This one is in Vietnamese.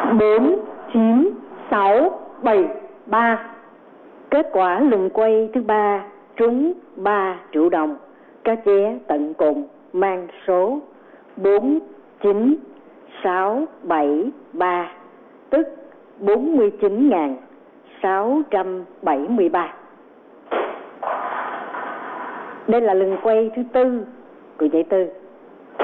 4963. Kết quả lần quay thứ 3 trúng 3 triệu đồng. Các vé tận cùng mang số 49673, tức 49.673. Đây là lần quay thứ 4 của giải tư.